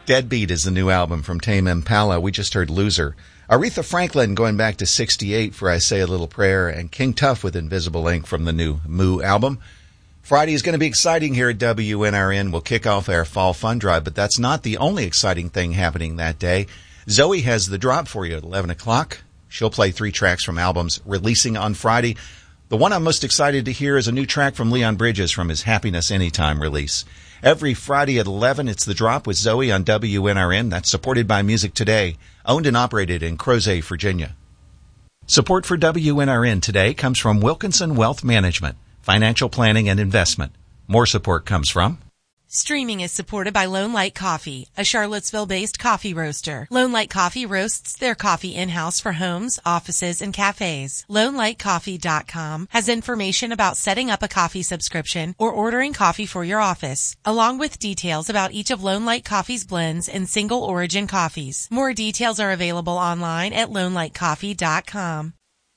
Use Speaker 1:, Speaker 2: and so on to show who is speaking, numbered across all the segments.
Speaker 1: Deadbeat is the new album from Tame Impala. We just heard Loser. Aretha Franklin going back to 68 for I Say a Little Prayer, and King Tuff with Invisible Ink from the new Moo album. Friday is going to be exciting here at WNRN. We'll kick off our Fall Fun Drive, but that's not the only exciting thing happening that day. Zoe has the drop for you at 11 o'clock. She'll play 3 tracks from albums releasing on Friday. The one I'm most excited to hear is a new track from Leon Bridges from his Happiness Anytime release. Every Friday at 11, it's The Drop with Zoe on WNRN. That's supported by Music Today, owned and operated in Crozet, Virginia. Support for WNRN today comes from Wilkinson Wealth Management, financial planning and investment. More support comes from...
Speaker 2: Streaming is supported by Lone Light Coffee, a Charlottesville-based coffee roaster. Lone Light Coffee roasts their coffee in-house for homes, offices, and cafes. LoneLightCoffee.com has information about setting up a coffee subscription or ordering coffee for your office, along with details about each of Lone Light Coffee's blends and single origin coffees. More details are available online at LoneLightCoffee.com.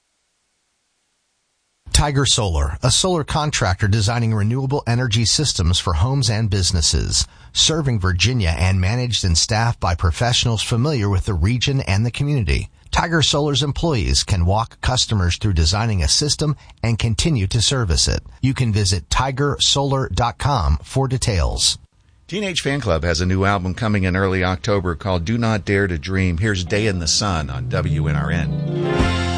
Speaker 3: Tiger Solar, a solar contractor designing renewable energy systems for homes and businesses, serving Virginia and managed and staffed by professionals familiar with the region and the community. Tiger Solar's employees can walk customers through designing a system and continue to service it. You can visit tigersolar.com for details.
Speaker 1: Teenage Fan Club has a new album coming in early October called Do Not Dare to Dream. Here's Day in the Sun on WNRN.